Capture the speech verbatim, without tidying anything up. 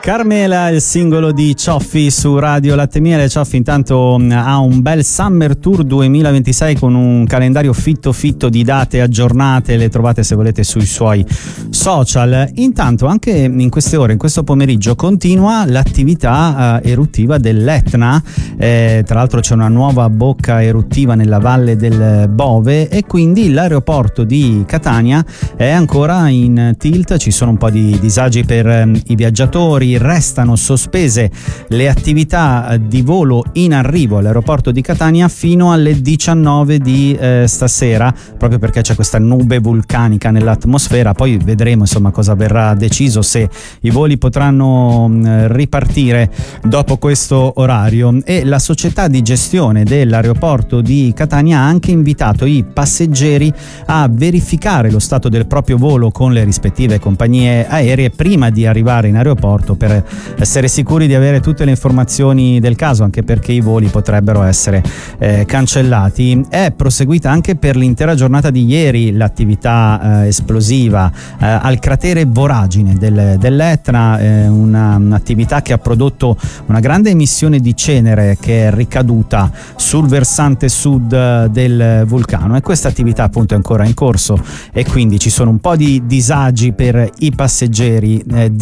Carmela, il singolo di Cioffi su Radio Latte Miele. Cioffi intanto ha un bel Summer Tour duemilaventisei con un calendario fitto fitto di date aggiornate, le trovate se volete sui suoi social. Intanto anche in queste ore, in questo pomeriggio, continua l'attività eh, eruttiva dell'Etna, eh, tra l'altro c'è una nuova bocca eruttiva nella valle del Bove e quindi l'aeroporto di Catania è ancora in tilt, ci sono un po' di disagi per eh, i viaggiatori, restano sospese le attività di volo in arrivo all'aeroporto di Catania fino alle diciannove di eh, stasera, proprio perché c'è questa nube vulcanica nell'atmosfera. Poi vedremo insomma cosa verrà deciso, se i voli potranno mh, ripartire dopo questo orario. E la società di gestione dell'aeroporto di Catania ha anche invitato i passeggeri a verificare lo stato del proprio volo con le rispettive compagnie aeree prima di arrivare in aeroporto, per essere sicuri di avere tutte le informazioni del caso, anche perché i voli potrebbero essere eh, cancellati. È proseguita anche per l'intera giornata di ieri l'attività eh, esplosiva eh, al cratere Voragine del, dell'Etna, eh, una, un'attività che ha prodotto una grande emissione di cenere che è ricaduta sul versante sud del vulcano, e questa attività appunto è ancora in corso e quindi ci sono un po' di disagi per i passeggeri eh,